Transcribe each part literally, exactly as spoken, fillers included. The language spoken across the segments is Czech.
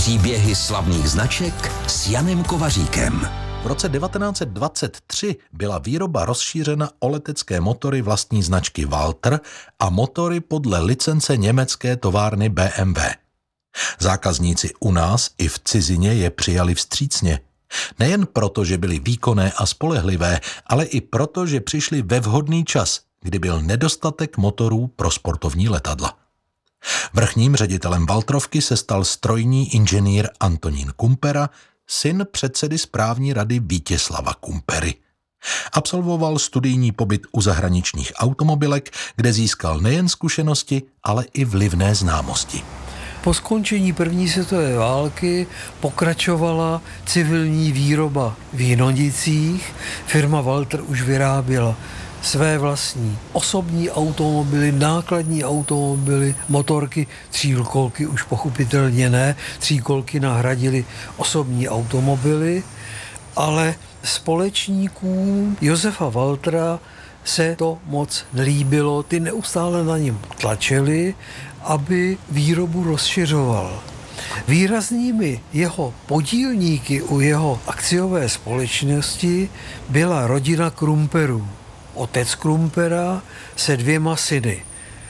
Příběhy slavných značek s Janem Kovaříkem. V roce devatenáct set dvacet tři byla výroba rozšířena o letecké motory vlastní značky Walter a motory podle licence německé továrny B M W. Zákazníci u nás i v cizině je přijali vstřícně. Nejen proto, že byly výkonné a spolehlivé, ale i proto, že přišli ve vhodný čas, kdy byl nedostatek motorů pro sportovní letadla. Vrchním ředitelem Waltrovky se stal strojní inženýr Antonín Kumpera, syn předsedy správní rady Vítězslava Kumpery. Absolvoval studijní pobyt u zahraničních automobilek, kde získal nejen zkušenosti, ale i vlivné známosti. Po skončení první světové války pokračovala civilní výroba v Jinonicích. Firma Walter už vyráběla své vlastní osobní automobily, nákladní automobily, motorky, tříkolky už pochopitelně ne, tříkolky nahradily osobní automobily, ale společníkům Josefa Waltera se to moc nelíbilo, ty neustále na něm tlačili, aby výrobu rozšiřoval. Výraznými jeho podílníky u jeho akciové společnosti byla rodina Krumperů. Otec Krumpera se dvěma syny.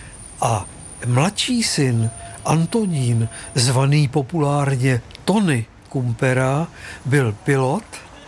A mladší syn Antonín, zvaný populárně Tony Kumpera, byl pilot,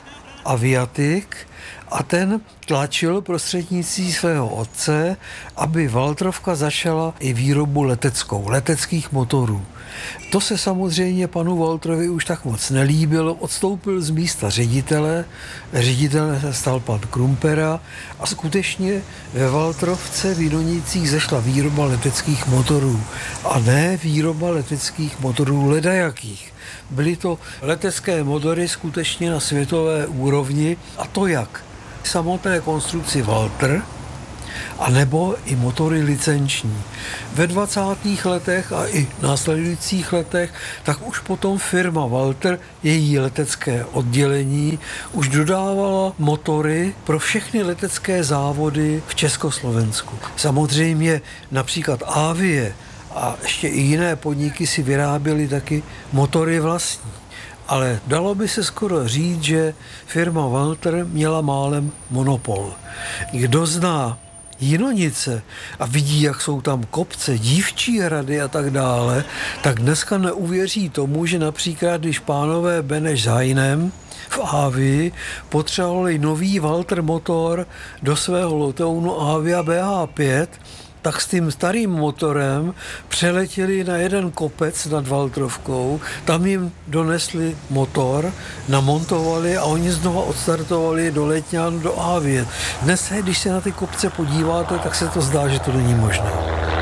aviatik a ten tlačil prostřednictvím svého otce, aby Waltrovka začala i výrobu leteckou, leteckých motorů. To se samozřejmě panu Walterovi už tak moc nelíbilo, odstoupil z místa ředitele, ředitele se stal pan Krumpera a skutečně ve Waltrovce v Jinonicích zašla výroba leteckých motorů a ne výroba leteckých motorů ledajakých. Byly to letecké motory skutečně na světové úrovni a to jak samotné konstrukci Walter, a nebo i motory licenční. Ve dvacátých letech a i následujících letech tak už potom firma Walter, její letecké oddělení, už dodávala motory pro všechny letecké závody v Československu. Samozřejmě například Avie a ještě i jiné podniky si vyráběly taky motory vlastní. Ale dalo by se skoro říct, že firma Walter měla málem monopol. Kdo zná Jinonice a vidí, jak jsou tam kopce, dívčí hrady a tak dále, tak dneska neuvěří tomu, že například, když pánové Beneš s Heinem v Avii potřebovali nový Walter motor do svého letounu Avia B H pět, tak s tím starým motorem přeletěli na jeden kopec nad Waltrovkou, tam jim donesli motor, namontovali a oni znova odstartovali do Letňan, do Avie. Dnes, když se na ty kopce podíváte, tak se to zdá, že to není možné.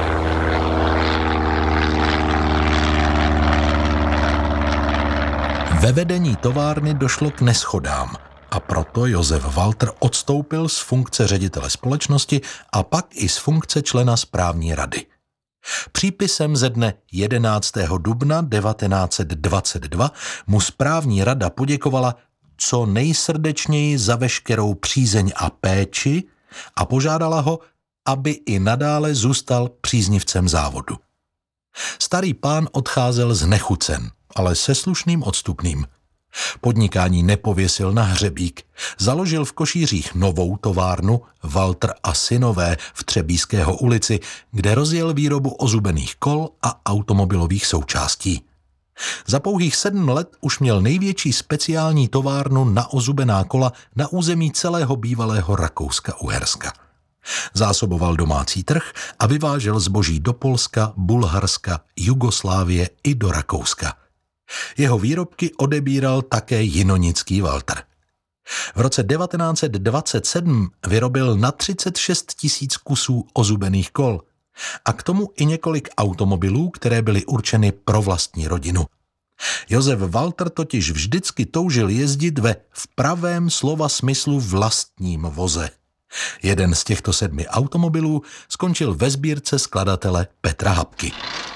Ve vedení továrny došlo k neshodám a proto Josef Walter odstoupil z funkce ředitele společnosti a pak i z funkce člena správní rady. Přípisem ze dne jedenáctého dubna devatenáct set dvacet dva mu správní rada poděkovala co nejsrdečněji za veškerou přízeň a péči a požádala ho, aby i nadále zůstal příznivcem závodu. Starý pán odcházel znechucen, ale se slušným odstupným. Podnikání nepověsil na hřebík, založil v Košířích novou továrnu Walter a synové v Třebíského ulici, kde rozjel výrobu ozubených kol a automobilových součástí. Za pouhých sedm let už měl největší speciální továrnu na ozubená kola na území celého bývalého Rakouska-Uherska. Zásoboval domácí trh a vyvážel zboží do Polska, Bulharska, Jugoslávie i do Rakouska. Jeho výrobky odebíral také jinonický Walter. V roce devatenáct set dvacet sedm vyrobil na třicet šest tisíc kusů ozubených kol a k tomu i několik automobilů, které byly určeny pro vlastní rodinu. Josef Walter totiž vždycky toužil jezdit ve v pravém slova smyslu vlastním voze. Jeden z těchto sedmi automobilů skončil ve sbírce skladatele Petra Hapky.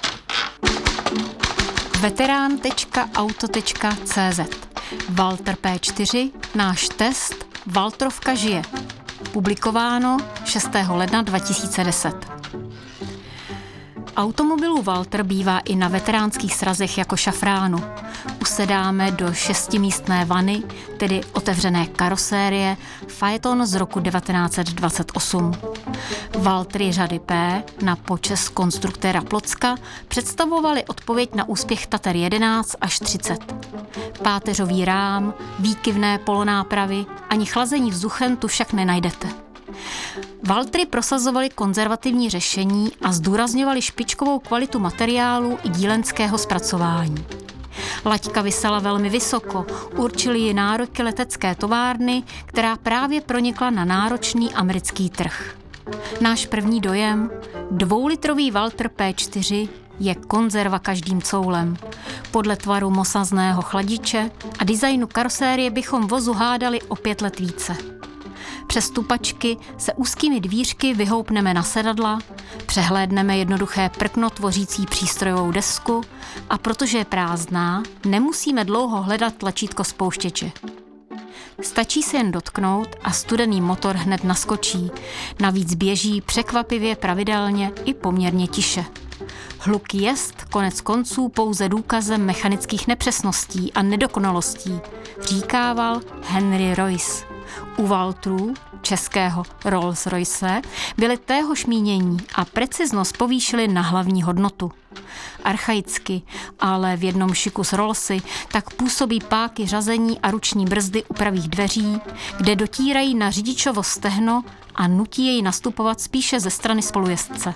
veterán tečka auto tečka cé zet Walter P čtyři, náš test, Waltrovka žije. Publikováno šestého ledna dva tisíce deset. automobilu Walter bývá i na veteránských srazech jako šafránu. Usedáme do šestimístné vany, tedy otevřené karosérie, Phaeton z roku devatenáct set dvacet osm. Waltery řady P na počest konstruktéra Plocka představovaly odpověď na úspěch Tater jedenáct až třicet. Páteřový rám, výkyvné polonápravy ani chlazení vzduchem tu však nenajdete. Waltery prosazovaly konzervativní řešení a zdůrazňovaly špičkovou kvalitu materiálu i dílenského zpracování. Laťka visela velmi vysoko, určily ji nároky letecké továrny, která právě pronikla na náročný americký trh. Náš první dojem, dvoulitrový Walter P čtyři je konzerva každým coulem. Podle tvaru mosazného chladiče a designu karosérie bychom vozu hádali o pět let více. Přes stupačky se úzkými dvířky vyhoupneme na sedadla, přehlédneme jednoduché prkno tvořící přístrojovou desku a protože je prázdná, nemusíme dlouho hledat tlačítko spouštěče. Stačí se jen dotknout a studený motor hned naskočí, navíc běží překvapivě pravidelně i poměrně tiše. Hluk jest konec konců pouze důkazem mechanických nepřesností a nedokonalostí, říkával Henry Royce. U Walterů, českého Rolls-Royce, byly téhož mínění a preciznost povýšily na hlavní hodnotu. Archaicky, ale v jednom šiku s Rollsy, tak působí páky řazení a ruční brzdy u pravých dveří, kde dotírají na řidičovo stehno a nutí jej nastupovat spíše ze strany spolujezdce.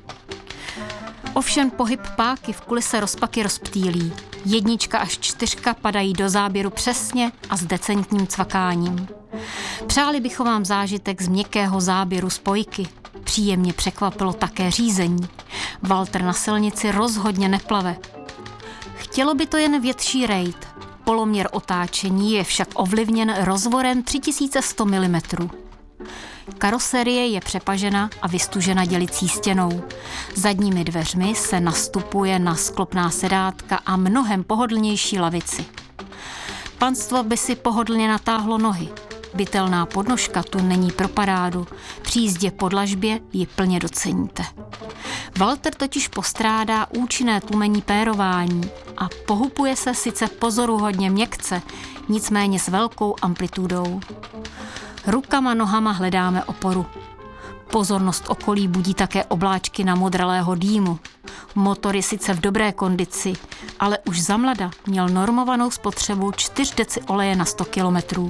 Ovšem pohyb páky v kulise rozpaky rozptýlí. Jednička až čtyřka padají do záběru přesně a s decentním cvakáním. Přáli bychom vám zážitek z měkkého záběru spojky. Příjemně překvapilo také řízení. Walter na silnici rozhodně neplave. Chtělo by to jen větší rejt. Poloměr otáčení je však ovlivněn rozvorem tři tisíce sto milimetrů. Karoserie je přepažena a vystužena dělicí stěnou. Zadními dveřmi se nastupuje na sklopná sedátka a mnohem pohodlnější lavici. Panstvo by si pohodlně natáhlo nohy. Bytelná podnožka tu není pro parádu. Při jízdě po dlažbě ji plně doceníte. Walter totiž postrádá účinné tlumení pérování a pohupuje se sice pozoruhodně měkce, nicméně s velkou amplitudou. Rukama, nohama hledáme oporu. Pozornost okolí budí také obláčky namodralého dýmu. Motor je sice v dobré kondici, ale už zamlada měl normovanou spotřebu čtyři deci oleje na sto kilometrů.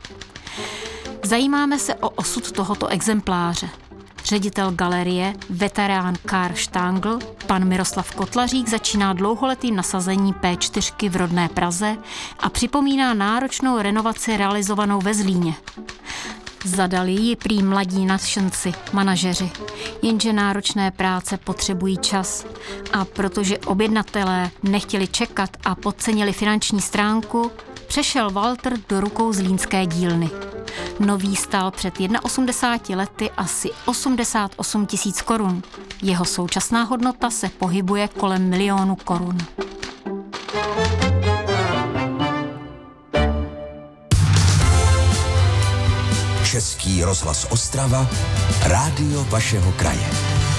Zajímáme se o osud tohoto exempláře. Ředitel galerie, veterán Karl Stangl, pan Miroslav Kotlařík, začíná dlouholetým nasazení P čtyři v rodné Praze a připomíná náročnou renovaci realizovanou ve Zlíně. Zadali ji prý mladí nadšenci, manažeři, jenže náročné práce potřebují čas a protože objednatelé nechtěli čekat a podcenili finanční stránku, přešel Walter do rukou zlínské dílny. Nový stál před osmdesáti jedněmi lety asi osmdesát osm tisíc korun. Jeho současná hodnota se pohybuje kolem milionu korun. Český rozhlas Ostrava, rádio vašeho kraje.